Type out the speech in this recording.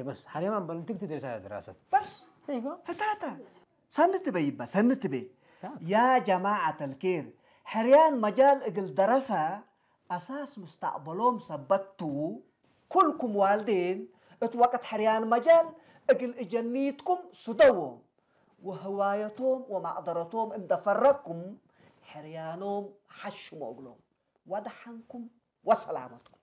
هاي بس حاليا ما بنتك تدرس على دراسة بس تيجو هتاتا سنت بيبا سنت بي تمام. يا جماعة الكير حريان مجال اقل درسة أساس مستقبلهم ثبتوا كلكم والدين اتوقت حريان مجال اقل اجنيتكم صدوهم وهوايتهم ومعذرتهم ان دفركم حريانهم حشوا مقلهم ودحنكم وسلامتكم